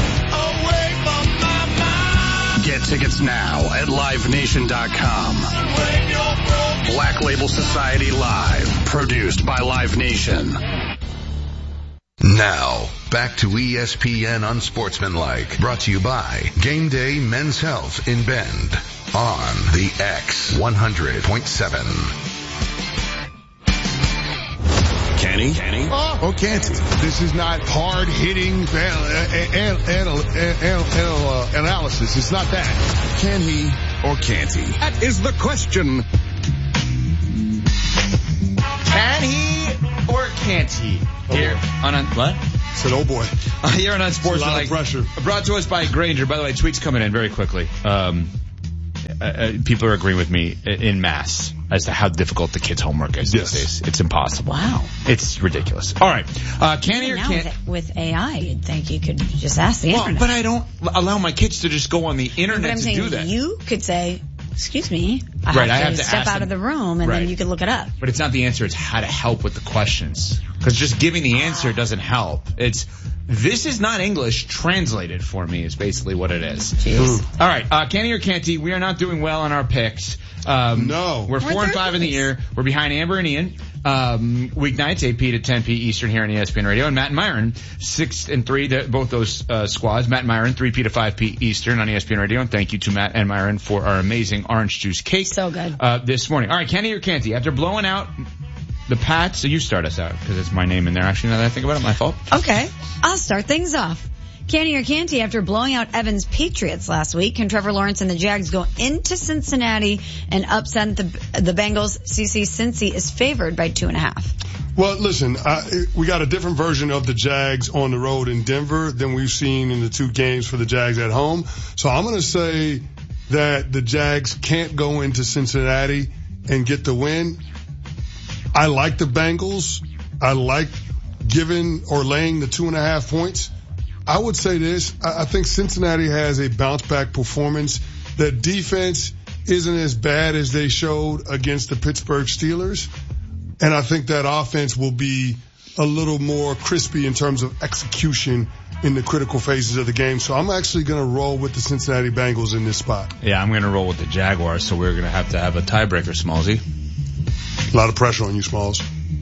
[SPEAKER 19] Get tickets now at live nation dot com. Black Label Society Live, produced by Live Nation.
[SPEAKER 1] Now, back to E S P N Unsportsmanlike, brought to you by Game Day Men's Health in Bend on the X one hundred point seven.
[SPEAKER 2] Kenny? Kenny?
[SPEAKER 4] Oh, or can't he? This is not hard-hitting anal- anal- anal- anal- uh, analysis. It's not that.
[SPEAKER 2] Can he or can't he?
[SPEAKER 19] That is the question.
[SPEAKER 3] Can he or can't he? Here on, on what?
[SPEAKER 4] Said, oh boy.
[SPEAKER 3] Uh, here on Unsportsmanlike.
[SPEAKER 4] A lot of pressure.
[SPEAKER 3] Brought to us by Granger. By the way, tweets coming in very quickly. Um, uh, uh, people are agreeing with me in mass as to how difficult the kids' homework is
[SPEAKER 4] Yes.
[SPEAKER 3] these days. It's impossible.
[SPEAKER 5] Wow.
[SPEAKER 3] It's ridiculous. All right. Uh, can he or
[SPEAKER 5] Now
[SPEAKER 3] can't?
[SPEAKER 5] with, with A I, you'd think you could just ask the
[SPEAKER 3] Well,
[SPEAKER 5] internet.
[SPEAKER 3] but I don't allow my kids to just go on the
[SPEAKER 5] But
[SPEAKER 3] internet
[SPEAKER 5] I'm
[SPEAKER 3] to
[SPEAKER 5] saying
[SPEAKER 3] do that.
[SPEAKER 5] you could say, excuse me, I
[SPEAKER 3] Right,
[SPEAKER 5] have,
[SPEAKER 3] I
[SPEAKER 5] to
[SPEAKER 3] have to
[SPEAKER 5] step
[SPEAKER 3] ask
[SPEAKER 5] out
[SPEAKER 3] them.
[SPEAKER 5] of the room, and
[SPEAKER 3] Right.
[SPEAKER 5] then you could look it up.
[SPEAKER 3] But it's not the answer. It's how to help with the questions. Because just giving the answer doesn't help. It's, this is not English translated for me is basically what it is.
[SPEAKER 5] Jeez.
[SPEAKER 3] All right. Uh, Kenny or Canty, we are not doing well on our picks. Um,
[SPEAKER 4] No.
[SPEAKER 3] We're
[SPEAKER 5] We're
[SPEAKER 3] four and
[SPEAKER 5] third
[SPEAKER 3] five in the
[SPEAKER 5] place.
[SPEAKER 3] year. We're behind Amber and Ian. Um, weeknights, eight p to ten p Eastern here on E S P N Radio. And Matt and Myron, six and three, the, both those uh, squads. Matt and Myron, three p to five p Eastern on E S P N Radio. And thank you to Matt and Myron for our amazing orange juice cake.
[SPEAKER 5] So good.
[SPEAKER 3] Uh, this morning. All right, Kenny or Canty, after blowing out the Pats, so you start us out, because it's my name in there. Actually, now that I think about it, my fault.
[SPEAKER 5] Okay, I'll start things off. Canty or Canty, after blowing out Evans Patriots last week, can Trevor Lawrence and the Jags go into Cincinnati and upset the the Bengals? C C Cincy is favored by two and a half.
[SPEAKER 4] Well, listen, I, we got a different version of the Jags on the road in Denver than we've seen in the two games for the Jags at home. So I'm going to say that the Jags can't go into Cincinnati and get the win. I like the Bengals. I like giving or laying the two and a half points. I would say this. I, I think Cincinnati has a bounce back performance. The defense isn't as bad as they showed against the Pittsburgh Steelers. And I think that offense will be a little more crispy in terms of execution in the critical phases of the game. So I'm actually going to roll with the Cincinnati Bengals in this spot.
[SPEAKER 3] Yeah, I'm going to roll with the Jaguars, so we're going to have to have a tiebreaker, Smallsy.
[SPEAKER 4] A lot of pressure on you, Smalls.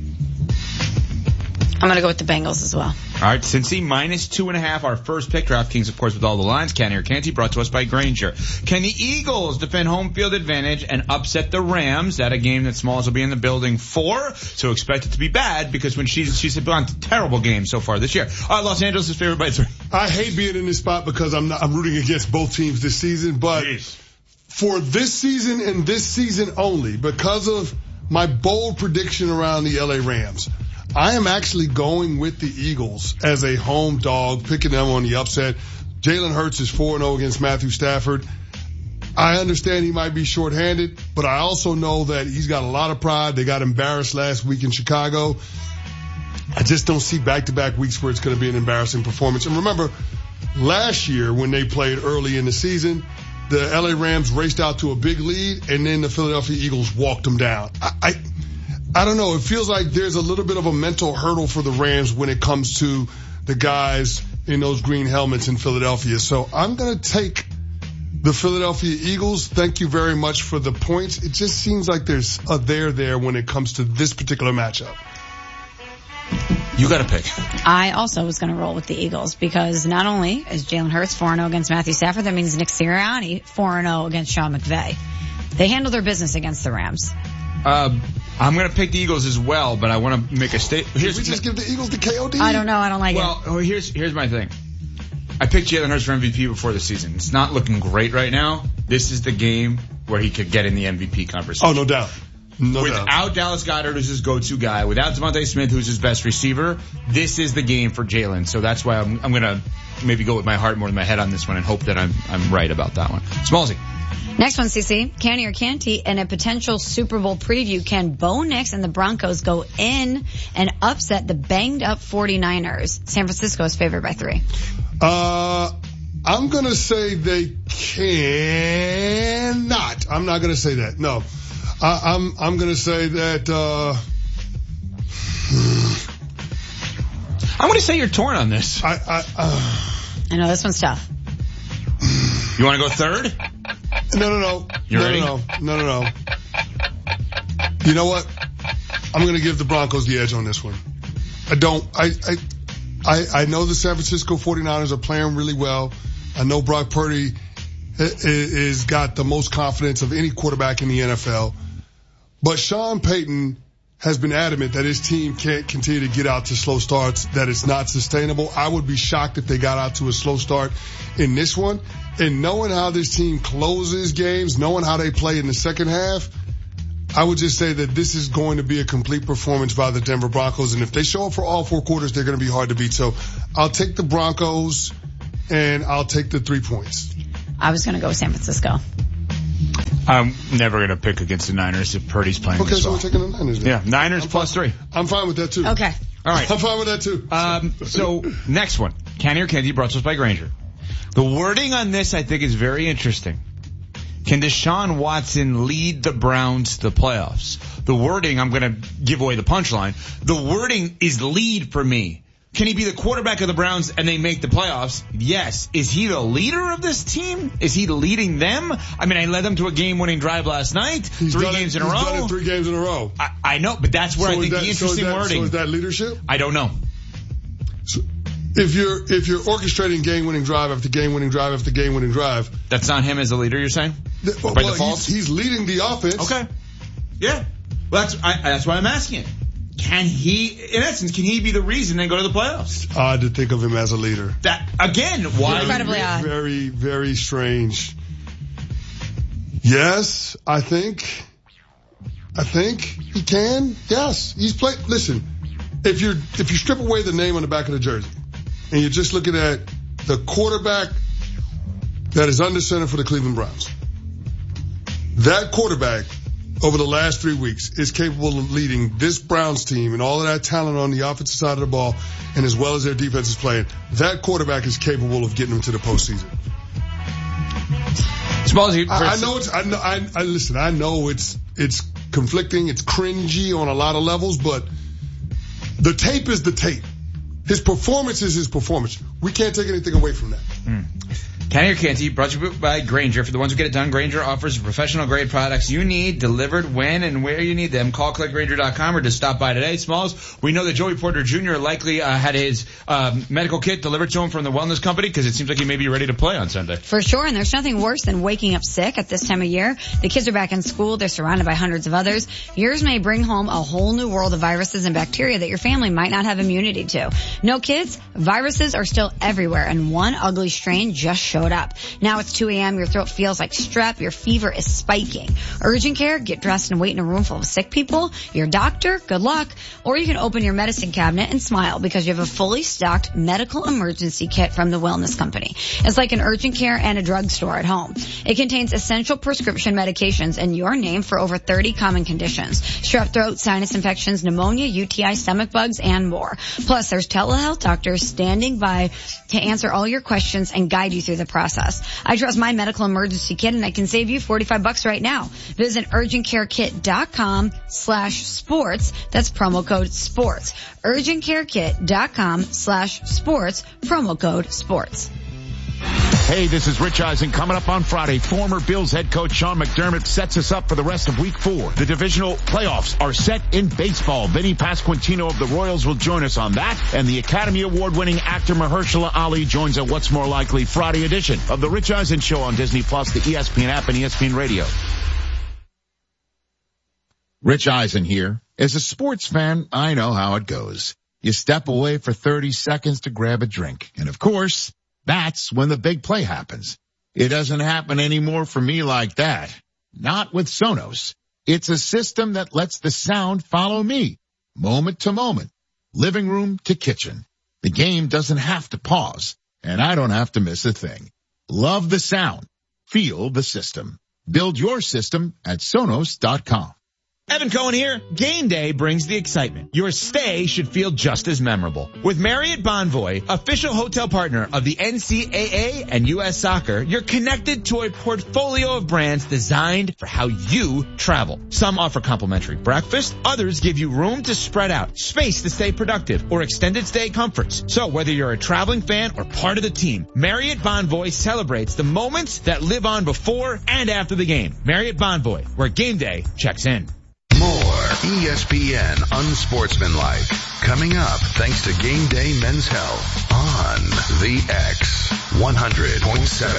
[SPEAKER 5] I'm going to go with the Bengals as well.
[SPEAKER 3] All right, Cincy minus two and a half. Our first pick, DraftKings, of course, with all the lines. Canty or Canty, brought to us by Granger. Can the Eagles defend home field advantage and upset the Rams? That a game that Smalls will be in the building for. So expect it to be bad because when she's she's gone to terrible games so far this year. All right, Los Angeles is favored by three.
[SPEAKER 4] I hate being in this spot because I'm not, I'm rooting against both teams this season, but Jeez. for this season and this season only, because of my bold prediction around the L A Rams, I am actually going with the Eagles as a home dog, picking them on the upset. Jalen Hurts is four and oh against Matthew Stafford. I understand he might be shorthanded, but I also know that he's got a lot of pride. They got embarrassed last week in Chicago. I just don't see back-to-back weeks where it's going to be an embarrassing performance. And remember, last year when they played early in the season, the L A Rams raced out to a big lead, and then the Philadelphia Eagles walked them down. I, I I don't know. It feels like there's a little bit of a mental hurdle for the Rams when it comes to the guys in those green helmets in Philadelphia. So I'm going to take the Philadelphia Eagles. Thank you very much for the points. It just seems like there's a there there when it comes to this particular matchup.
[SPEAKER 3] You got to pick.
[SPEAKER 5] I also was going to roll with the Eagles because not only is Jalen Hurts four and oh against Matthew Stafford, that means Nick Sirianni four and oh against Sean McVay. They handle their business against the Rams.
[SPEAKER 3] Uh, I'm going to pick the Eagles as well, but I want to make a statement.
[SPEAKER 4] Should we just give the Eagles the K O D?
[SPEAKER 5] I don't know. I don't like
[SPEAKER 3] well,
[SPEAKER 5] it.
[SPEAKER 3] Well, here's here's my thing. I picked Jalen Hurts for M V P before the season. It's not looking great right now. This is the game where he could get in the M V P conversation.
[SPEAKER 4] Oh, no doubt. No
[SPEAKER 3] without
[SPEAKER 4] doubt.
[SPEAKER 3] Dallas Goedert, who's his go-to guy, without Devontae Smith, who's his best receiver, this is the game for Jalen. So that's why I'm, I'm going to maybe go with my heart more than my head on this one and hope that I'm I'm right about that one. Smallsy.
[SPEAKER 5] Next one, C C. Canty or Canty, in a potential Super Bowl preview, can Bo Nix and the Broncos go in and upset the banged-up 49ers? San Francisco is favored by three.
[SPEAKER 4] Uh, I'm going to say they cannot. I'm not going to say that. No. I, I'm I'm going to say that... Uh,
[SPEAKER 3] I'm going to say you're torn on this.
[SPEAKER 4] I I, uh,
[SPEAKER 5] I know, this one's tough.
[SPEAKER 3] You want to go third?
[SPEAKER 4] No, no, no.
[SPEAKER 3] You
[SPEAKER 4] no,
[SPEAKER 3] ready?
[SPEAKER 4] No, no, no, no, no. You know what? I'm going to give the Broncos the edge on this one. I don't, I, I, I, I know the San Francisco 49ers are playing really well. I know Brock Purdy is got the most confidence of any quarterback in the N F L. But Sean Payton has been adamant that his team can't continue to get out to slow starts, that it's not sustainable. I would be shocked if they got out to a slow start in this one. And knowing how this team closes games, knowing how they play in the second half, I would just say that this is going to be a complete performance by the Denver Broncos. And if they show up for all four quarters, they're going to be hard to beat. So I'll take the Broncos and I'll take the three points.
[SPEAKER 5] I was going to go with San Francisco.
[SPEAKER 3] I'm never going to pick against the Niners if Purdy's playing
[SPEAKER 4] Okay,
[SPEAKER 3] this
[SPEAKER 4] so
[SPEAKER 3] well.
[SPEAKER 4] we're taking the Niners then.
[SPEAKER 3] Yeah, Niners
[SPEAKER 4] I'm
[SPEAKER 3] plus
[SPEAKER 4] fine.
[SPEAKER 3] three.
[SPEAKER 4] I'm fine with that too.
[SPEAKER 5] Okay.
[SPEAKER 3] All right.
[SPEAKER 4] I'm fine with that too.
[SPEAKER 3] Um, so next one, Canty or Canty, brought to us by Grainger. The wording on this, I think, is very interesting. Can Deshaun Watson lead the Browns to the playoffs? The wording, I'm going to give away the punchline. The wording is lead for me. Can he be the quarterback of the Browns and they make the playoffs? Yes. Is he the leader of this team? Is he leading them? I mean, I led them to a game-winning drive last night.
[SPEAKER 4] He's
[SPEAKER 3] three
[SPEAKER 4] done
[SPEAKER 3] games
[SPEAKER 4] it,
[SPEAKER 3] in a
[SPEAKER 4] he's
[SPEAKER 3] row.
[SPEAKER 4] Done it three games in a row.
[SPEAKER 3] I, I know, but that's where
[SPEAKER 4] So
[SPEAKER 3] I think
[SPEAKER 4] that,
[SPEAKER 3] the interesting
[SPEAKER 4] so that,
[SPEAKER 3] wording.
[SPEAKER 4] So is that leadership?
[SPEAKER 3] I don't know.
[SPEAKER 4] So if you're if you're orchestrating game-winning drive after game-winning drive after game-winning drive,
[SPEAKER 3] that's not him as a leader, you're saying?
[SPEAKER 4] The, well,
[SPEAKER 3] By
[SPEAKER 4] well,
[SPEAKER 3] default?
[SPEAKER 4] he's, he's leading the offense.
[SPEAKER 3] Okay. Yeah. Well, that's I, that's why I'm asking it. Can he, in essence, can he be the reason they go to the playoffs?
[SPEAKER 4] Odd to think of him as a leader.
[SPEAKER 3] That again, why?
[SPEAKER 5] Incredibly odd.
[SPEAKER 4] Very, very strange. Yes, I think. I think he can. Yes, he's played. Listen, if you if you strip away the name on the back of the jersey, and you're just looking at the quarterback that is under center for the Cleveland Browns, that quarterback over the last three weeks is capable of leading this Browns team and all of that talent on the offensive side of the ball, and as well as their defense is playing, that quarterback is capable of getting them to the postseason.
[SPEAKER 3] Smallsy,
[SPEAKER 4] I, I know it's, I know, I, I listen, I know it's, it's conflicting, it's cringy on a lot of levels, but the tape is the tape. His performance is his performance. We can't take anything away from that.
[SPEAKER 3] Mm. Canty or Canty, brought to you by Grainger. For the ones who get it done, Grainger offers professional grade products you need delivered when and where you need them. Call click grainger dot com or just stop by today. Smalls, we know that Joey Porter Junior likely uh, had his um, medical kit delivered to him from the wellness company because it seems like he may be ready to play on Sunday.
[SPEAKER 5] For sure, and there's nothing worse than waking up sick at this time of year. The kids are back in school. They're surrounded by hundreds of others. Yours may bring home a whole new world of viruses and bacteria that your family might not have immunity to. No kids, viruses are still everywhere, and one ugly strain just showed up. Now it's two a.m., your throat feels like strep, your fever is spiking. Urgent care, get dressed and wait in a room full of sick people. Your doctor, good luck. Or you can open your medicine cabinet and smile because you have a fully stocked medical emergency kit from the Wellness Company. It's like an urgent care and a drugstore at home. It contains essential prescription medications and your name for over thirty common conditions. Strep throat, sinus infections, pneumonia, U T I, stomach bugs, and more. Plus, there's telehealth doctors standing by to answer all your questions and guide you through the process. I trust my medical emergency kit and I can save you forty-five bucks right now. Visit urgent care kit dot com slash sports. That's promo code sports. urgent care kit dot com slash sports. Promo code sports.
[SPEAKER 6] Hey, this is Rich Eisen. Coming up on Friday, former Bills head coach Sean McDermott sets us up for the rest of week four. The divisional playoffs are set in baseball. Vinny Pasquantino of the Royals will join us on that. And the Academy Award-winning actor Mahershala Ali joins a What's More Likely Friday edition of the Rich Eisen Show on Disney Plus, the E S P N app, and E S P N Radio. Rich Eisen here. As a sports fan, I know how it goes. You step away for thirty seconds to grab a drink. And of course, that's when the big play happens. It doesn't happen anymore for me like that. Not with Sonos. It's a system that lets the sound follow me, moment to moment, living room to kitchen. The game doesn't have to pause, and I don't have to miss a thing. Love the sound. Feel the system. Build your system at Sonos dot com.
[SPEAKER 3] Evan Cohen here. Game day brings the excitement. Your stay should feel just as memorable. With Marriott Bonvoy, official hotel partner of the N C double A and U S Soccer, you're connected to a portfolio of brands designed for how you travel. Some offer complimentary breakfast, others give you room to spread out, space to stay productive, or extended stay comforts. So whether you're a traveling fan or part of the team, Marriott Bonvoy celebrates the moments that live on before and after the game. Marriott Bonvoy, where game day checks in.
[SPEAKER 1] More E S P N Unsportsmanlike coming up thanks to Game Day Men's Health on the X one hundred point seven.